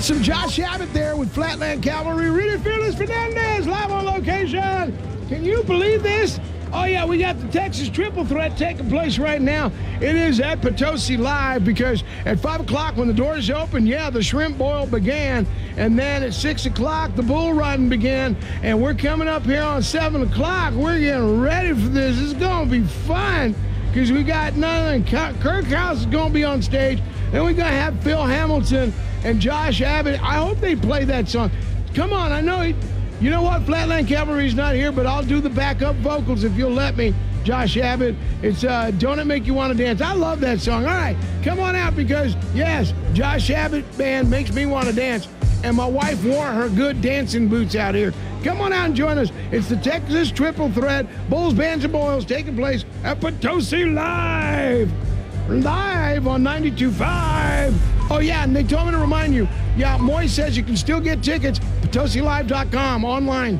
right, some Josh Abbott there with Flatland Cavalry. Really Fearless Fernandez live on location. Can you believe this? Oh, yeah, we got the Texas Triple Threat taking place right now. It is at Potosi Live because at 5 o'clock when the doors open, the shrimp boil began. And then at 6 o'clock, the bull riding began. And we're coming up here on 7 o'clock. We're getting ready for this. It's going to be fun because we got nothing. Kirk House is going to be on stage. Then we're going to have Phil Hamilton and Josh Abbott. I hope they play that song. Come on, I know you know what? Flatland Cavalry's not here, but I'll do the backup vocals if you'll let me. Josh Abbott, it's Don't It Make You Want to Dance. I love that song. All right, come on out because, yes, Josh Abbott band makes me want to dance. And my wife wore her good dancing boots out here. Come on out and join us. It's the Texas Triple Threat, Bulls, Bands, and Boils taking place at Potosi Live. Live on 92.5. Oh, yeah, and they told me to remind you. Yeah, Moy says you can still get tickets. PotosiLive.com online.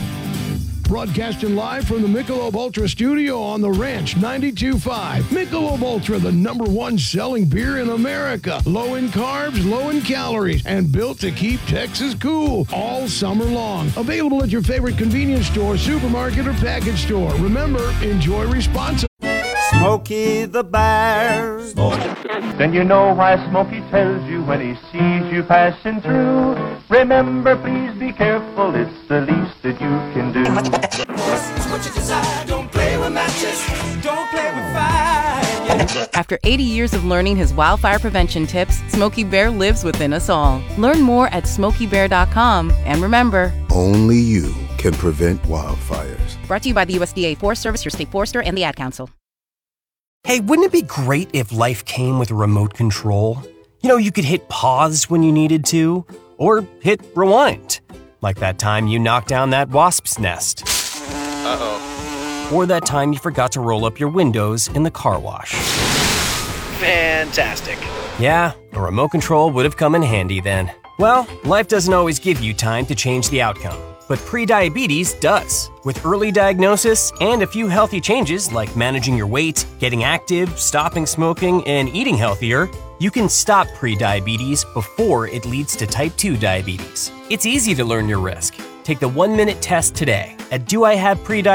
Broadcasting live from the Michelob Ultra studio on the Ranch 92.5. Michelob Ultra, the #1 selling beer in America. Low in carbs, low in calories, and built to keep Texas cool all summer long. Available at your favorite convenience store, supermarket, or package store. Remember, enjoy responsibly. Smokey the Bear. Then you know why Smokey tells you when he sees you passing through. Remember, please be careful, it's the least that you can do. It's what you desire, don't play with matches, don't play with fire. After 80 years of learning his wildfire prevention tips, Smokey Bear lives within us all. Learn more at SmokeyBear.com. And remember, only you can prevent wildfires. Brought to you by the USDA Forest Service, your state forester, and the Ad Council. Hey, wouldn't it be great if life came with a remote control? You know, you could hit pause when you needed to, or hit rewind. Like that time you knocked down that wasp's nest. Uh-oh. Or that time you forgot to roll up your windows in the car wash. Fantastic. Yeah, a remote control would have come in handy then. Well, life doesn't always give you time to change the outcome. But prediabetes does. With early diagnosis and a few healthy changes like managing your weight, getting active, stopping smoking, and eating healthier, you can stop prediabetes before it leads to type 2 diabetes. It's easy to learn your risk. Take the 1-minute test today at doihaveprediabetes.com.